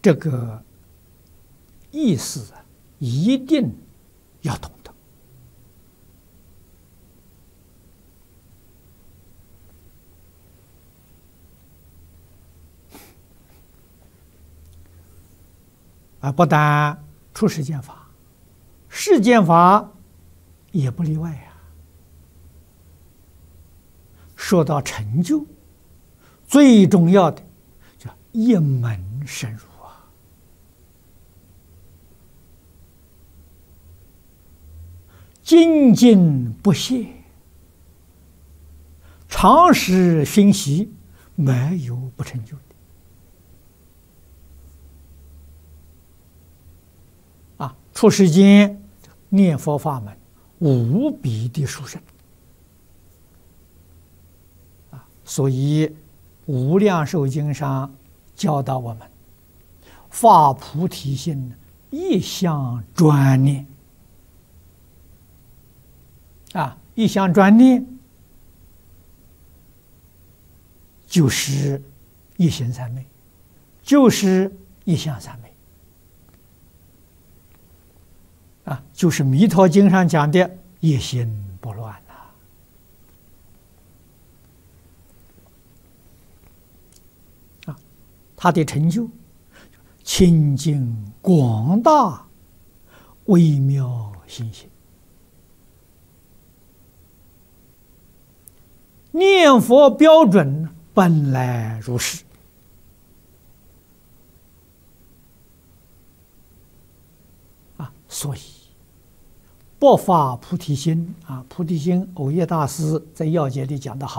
这个意思一定要懂得。不但出世间法，世间法也不例外呀。说到成就，最重要的叫一门深入啊，精进不懈，常时熏习，没有不成就的。出世间念佛法门无比的殊胜所以《无量寿经》上教导我们发菩提心，一向专念一向专念就是一心三昧，就是一向三昧就是《弥陀经》上讲的一心不乱他的成就清净广大，微妙心性，念佛标准本来如是所以不发菩提心菩提心，藕益大师在要解里讲得好。